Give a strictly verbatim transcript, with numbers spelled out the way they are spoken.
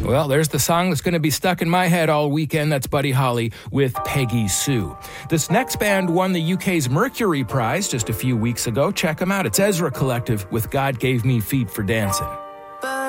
Well, there's the song that's going to be stuck in my head all weekend. That's Buddy Holly with Peggy Sue. This next band won the U K's Mercury Prize just a few weeks ago. Check them out. It's Ezra Collective with God Gave Me Feet for Dancing.